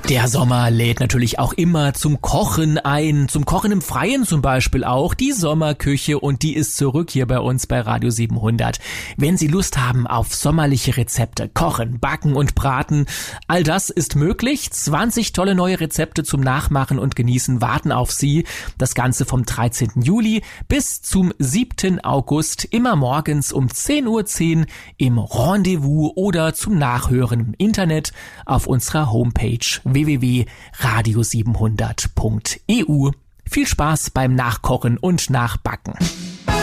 Der Sommer lädt natürlich auch immer zum Kochen ein, zum Kochen im Freien zum Beispiel auch. Die Sommerküche, und die ist zurück hier bei uns bei Radio 700. Wenn Sie Lust haben auf sommerliche Rezepte, kochen, backen und braten, all das ist möglich. 20 tolle neue Rezepte zum Nachmachen und Genießen warten auf Sie. Das Ganze vom 13. Juli bis zum 7. August, immer morgens um 10:10 Uhr im Rendezvous oder zum Nachhören im Internet auf unserer Homepage www.radio700.eu. Viel Spaß beim Nachkochen und Nachbacken.